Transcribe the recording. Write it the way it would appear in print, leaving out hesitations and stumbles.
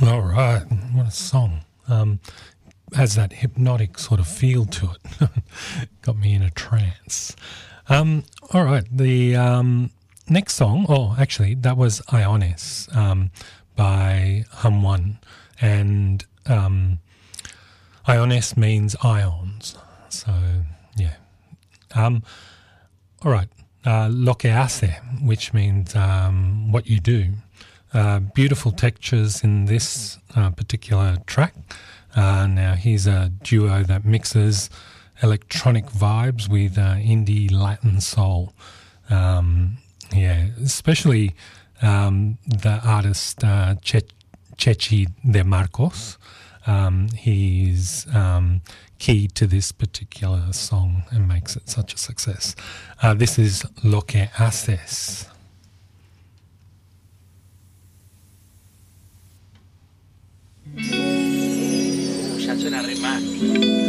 All right, what a song. Has that hypnotic sort of feel to it. Got me in a trance. All right, the next song, actually, that was Iones by Hum1. And Iones means ions. So, yeah. All right, lo que hace, which means what you do. Beautiful textures in this particular track. Now, here's a duo that mixes electronic vibes with indie Latin soul. Especially the artist Chechi De Marcos. He's key to this particular song and makes it such a success. This is Lo que haces. Muchacho en arriba.